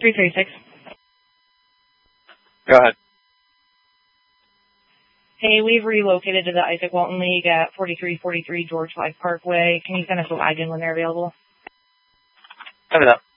336. Go ahead. Hey, we've relocated to the Isaac Walton League at 4343 George Life Parkway. Can you send us a wagon when they're available? Copy that.